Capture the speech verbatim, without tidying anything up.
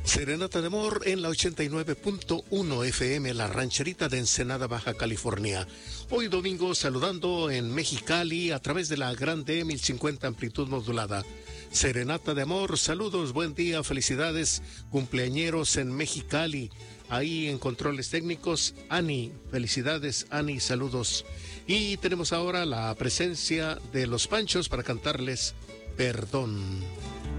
Serenata de Amor en la ochenta y nueve punto uno F M, La Rancherita de Ensenada, Baja California. Hoy domingo saludando en Mexicali a través de la Grande mil cincuenta amplitud modulada. Serenata de Amor, saludos, buen día, felicidades, cumpleañeros en Mexicali. Ahí en controles técnicos, Ani, felicidades, Ani, saludos. Y tenemos ahora la presencia de Los Panchos para cantarles Perdón.